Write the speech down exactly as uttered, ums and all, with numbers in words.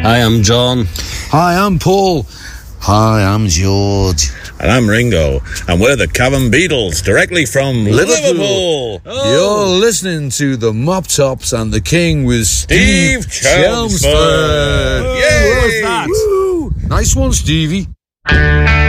Hi, I'm John. Hi, I'm Paul. Hi, I'm George. And I'm Ringo. And we're the Cavern Beatles, directly from Liverpool. Liverpool. Oh. You're listening to the Mop Tops and the King with Steve, Steve Chelmsford. Chelmsford. Yay! What was that? Woo. Nice one, Stevie.